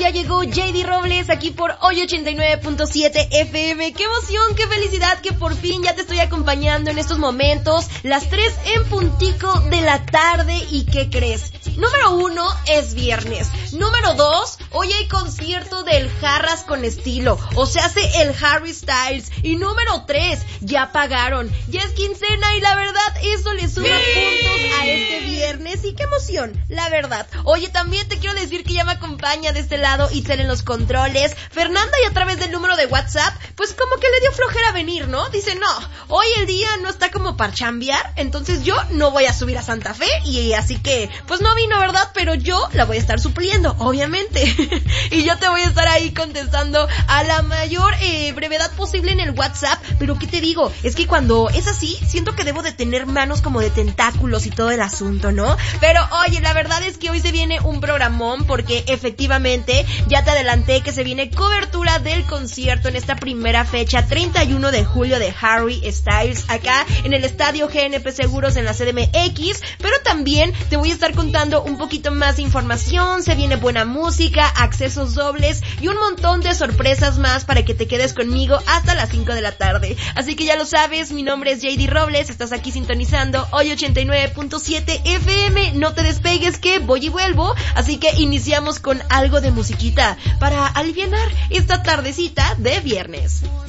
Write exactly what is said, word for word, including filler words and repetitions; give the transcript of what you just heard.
ya llegó J D Robles aquí por Hoy ochenta y nueve punto siete F M. ¡Qué emoción, qué felicidad que por fin ya te estoy acompañando en estos momentos! Las tres en puntico de la tarde. ¿Y qué crees? Número uno, es viernes. Número dos, hoy hay concierto del Jarras con Estilo, o se hace el Harry Styles. Y número tres, ya pagaron. Ya es quincena y la verdad eso le suma puntos a este viernes. Y qué emoción, la verdad. Oye, también te quiero decir que ya me acompaña de este lado Itzel en los controles. Fernanda, y a través del número de WhatsApp, pues como que le dio flojera venir, ¿no? Dice, no, hoy el día no está como para chambear, entonces yo no voy a subir a Santa Fe, y así que, pues no vino, ¿verdad? Pero yo la voy a estar supliendo, obviamente. Y yo te voy a estar ahí contestando a la mayor eh, brevedad posible en el WhatsApp. Pero ¿qué te digo? Es que cuando es así, siento que debo de tener manos como de tentáculos y todo el asunto, ¿no? Pero oye, la verdad es que hoy se viene un programón, porque efectivamente ya te adelanté que se viene cobertura del concierto en esta primera fecha, treinta y uno de julio, de Harry Styles, acá en el estadio G N P Seguros en la C D M X. Pero también te voy a estar contando un poquito más de información. Se viene buena música, accesos dobles y un montón de sorpresas más para que te quedes conmigo hasta las cinco de la tarde. Así que ya lo sabes, mi nombre es J D Robles, estás aquí sintonizando Hoy ochenta y nueve punto siete F M. No te despegues que voy y vuelvo, así que iniciamos con algo de musiquita para alivianar esta tardecita de viernes.